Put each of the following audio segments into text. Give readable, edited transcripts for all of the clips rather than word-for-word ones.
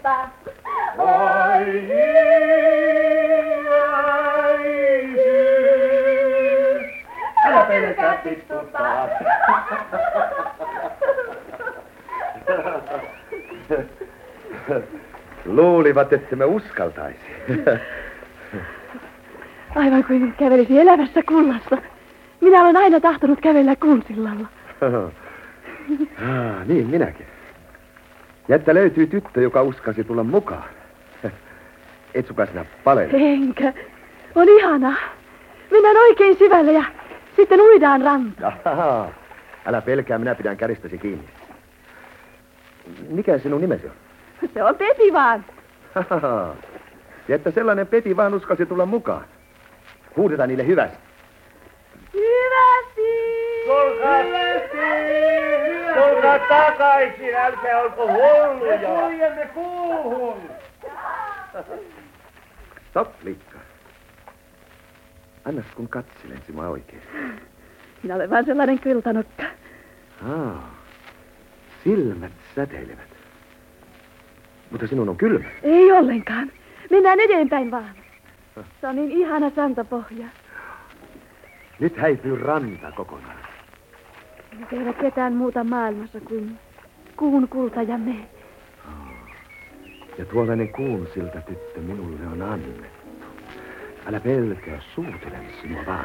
Herrasta. Oi äisyys, älä pelkää pittuttaa. Luulivat, että me uskaltaisi. Aivan kuin kävelisi elävässä kullassa. Minä olen aina tahtonut kävellä Kuunsillalla. Niin, minäkin. Ja että löytyy tyttö, joka uskasi tulla mukaan. Et suka sinä palele. Enkä. On ihanaa. Mennään oikein syvälle ja sitten uidaan rantaan. Älä pelkää, minä pidän käristäsi kiinni. Mikä sinun nimesi on? Se on Peti vaan. Ja että sellainen Peti vaan uskasi tulla mukaan. Huudetaan niille hyvästi. Hyvästi! Tulkaa takaisin, älkää olko hulluja. Me kuljemme kuuhun. Stop, likka. Annas kun katselen sinua oikein. Minä olen vaan sellainen kyltanokka. Silmät säteilevät. Mutta sinun on kylmä. Ei ollenkaan. Mennään eteenpäin vaan. Se on niin ihana santapohja. Nyt häipyy ranta kokonaan. Nyt ei ole ketään muuta maailmassa kuin kuun kulta ja me. Ja tuollainen Kuunsilta tyttö minulle on annettu. Älä pelkää, suutelen sinua vaan.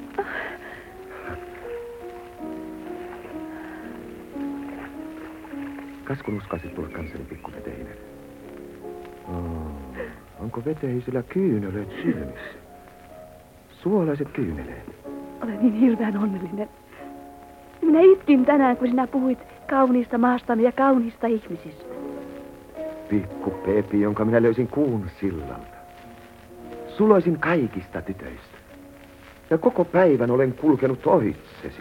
Kas kun uskasit tulla kanssani pikkuveteinen. Onko veteisillä kyyneleet silmissä? Suolaiset kyyneleet. Olen niin hirveän onnellinen. Minä itkin tänään, kun sinä puhuit kauniista maastamme ja kauniista ihmisistä. Pikku Pepi, jonka minä löysin Kuunsillalta. Suloisin kaikista tytöistä. Ja koko päivän olen kulkenut ohitsesi.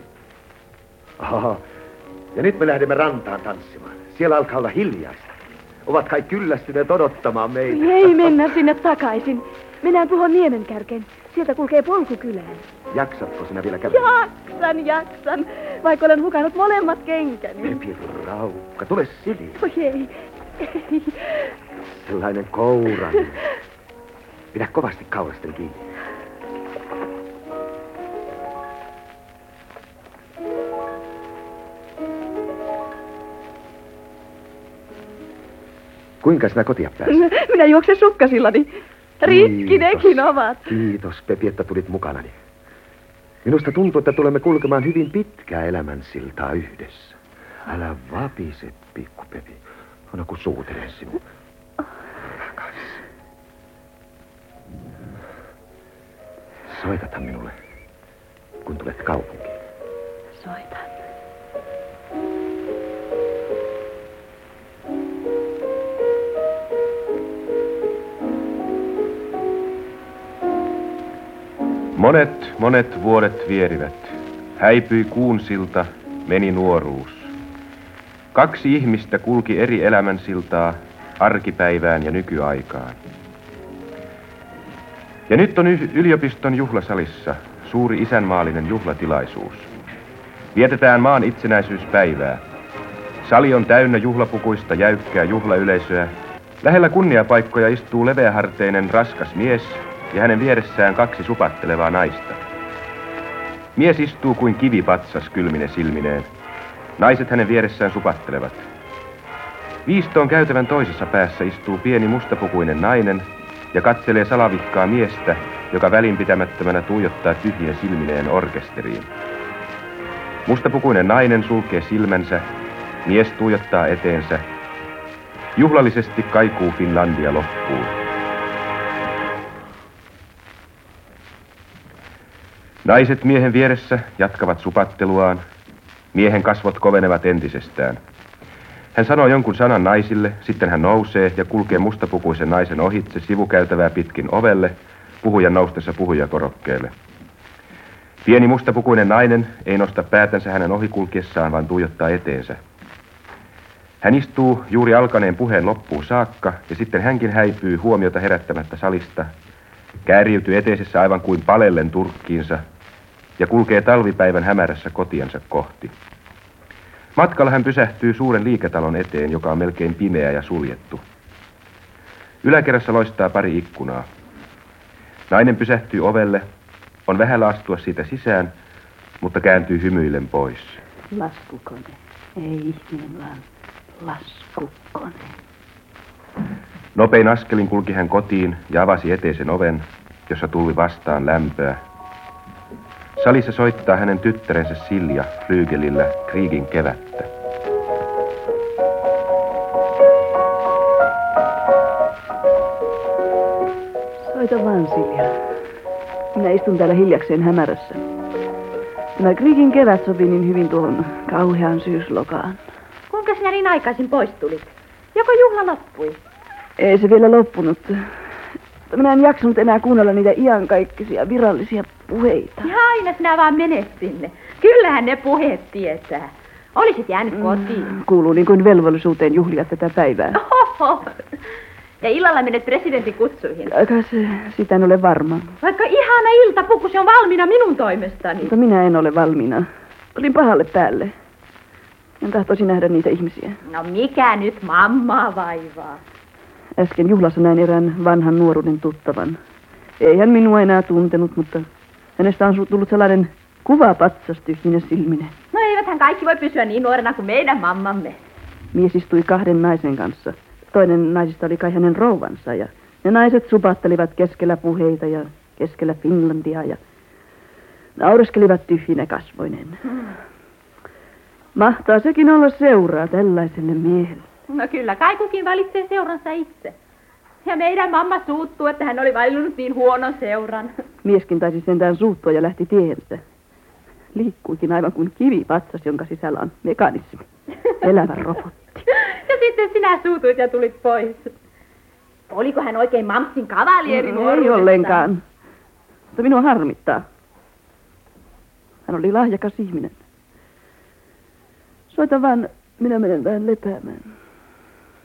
Ja nyt me lähdemme rantaan tanssimaan. Siellä alkaa olla hiljaista. Ovat kai kyllästyneet odottamaan meitä. Ei mennä sinne takaisin. Mennään tuohon niemenkärkeen. Sieltä kulkee polku kylään. Jaksatko sinä vielä kävellä? Jaksan. Vaikka olen hukannut molemmat kenkäni. Pepi raukka, tule siviin. Oi ei. Sellainen kourainen. Pidä kovasti kaulasten kiinni. Kuinka sinä kotia pääsit? Minä juoksen sukkasillani. Rikki nekin ovat. Kiitos, Pepi, että tulit mukanani. Minusta tuntuu, että tulemme kulkemaan hyvin pitkää elämänsiltaa yhdessä. Älä vapise, pikku Pepi. Anna kun suutelen sinua. Rakas. Soitata minulle, kun tulet kaupunkiin. Soitan. Monet vuodet vierivät. Häipyi Kuunsilta, meni nuoruus. 2 ihmistä kulki eri elämänsiltaa arkipäivään ja nykyaikaan. Ja nyt on yliopiston juhlasalissa suuri isänmaallinen juhlatilaisuus. Vietetään maan itsenäisyyspäivää. Sali on täynnä juhlapukuista jäykkää juhlayleisöä. Lähellä kunniapaikkoja istuu leveäharteinen raskas mies ja hänen vieressään 2 supattelevaa naista. Mies istuu kuin kivipatsas kylmine silmineen. Naiset hänen vieressään supattelevat. Viistoon käytävän toisessa päässä istuu pieni mustapukuinen nainen ja katselee salavihkaa miestä, joka välinpitämättömänä tuijottaa tyhjien silmineen orkesteriin. Mustapukuinen nainen sulkee silmänsä, mies tuijottaa eteensä. Juhlallisesti kaikuu Finlandia loppuun. Naiset miehen vieressä jatkavat supatteluaan. Miehen kasvot kovenevat entisestään. Hän sanoo jonkun sanan naisille, sitten hän nousee ja kulkee mustapukuisen naisen ohitse sivukäytävää pitkin ovelle, puhujan noustessa puhujakorokkeelle. Pieni mustapukuinen nainen ei nosta päätänsä hänen ohikulkiessaan, vaan tuijottaa eteensä. Hän istuu juuri alkaneen puheen loppuun saakka ja sitten hänkin häipyy huomiota herättämättä salista, kääriytyy eteisessä aivan kuin palellen turkkiinsa ja kulkee talvipäivän hämärässä kotiansa kohti. Matkalla hän pysähtyy suuren liiketalon eteen, joka on melkein pimeä ja suljettu. Yläkerrassa loistaa pari ikkunaa. Nainen pysähtyy ovelle, on vähällä astua siitä sisään, mutta kääntyy hymyillen pois. Laskukone. Ei ihminen, vaan laskukone. Nopein askelin kulki hän kotiin ja avasi eteisen oven, jossa tuli vastaan lämpöä. Salissa soittaa hänen tyttärensä Silja flyygelillä Kriegin kevättä. Soita vaan, Silja. Minä istun täällä hiljakseen hämärässä. Tämä Kriegin kevät sopii niin hyvin tuohon kauheaan syyslokaan. Kuinka sinä niin aikaisin pois tulit? Joko juhla loppui? Ei se vielä loppunut. Minä en jaksanut enää kuunnella niitä iankaikkisia virallisia puheita. Ja aina sinä vaan menet sinne. Kyllähän ne puheet tietää. Olisit jäänyt kotiin. Kuuluu niin kuin velvollisuuteen juhlia tätä päivää. Oho. Ja illalla menet presidentin kutsuihin. Sitä en ole varma. Vaikka ihana iltapuku, se on valmiina minun toimestani. Mutta minä en ole valmiina. Olin pahalle päälle. En tahtoisi nähdä niitä ihmisiä. No mikä nyt mammaa vaivaa? Äsken juhlassa näin erään vanhan nuoruuden tuttavan. Ei hän minua enää tuntenut, mutta hänestä on tullut sellainen kuvapatsas tyhjine silminen. No eiväthän kaikki voi pysyä niin nuorena kuin meidän mammamme. Mies istui 2 naisen kanssa. Toinen naisista oli kai hänen rouvansa ja ne naiset supattelivat keskellä puheita ja keskellä Finlandia ja naureskelivat tyhjine kasvoinen. Mahtaa sekin olla seuraa tällaiselle miehelle. No kyllä, kai kukin valitsee seuransa itse. Ja meidän mamma suuttuu, että hän oli valinnut niin huonon seuran. Mieskin taisi sentään suuttua ja lähti tiensä. Liikkuikin aivan kuin kivipatsas, jonka sisällä on mekanismi. Elävä robotti. Ja sitten sinä suutuit ja tulit pois. Oliko hän oikein Mamsin kavalieri nuoruudesta? Ei ollenkaan. Mutta minua harmittaa. Hän oli lahjakas ihminen. Soita vaan, minä menen vähän lepäämään.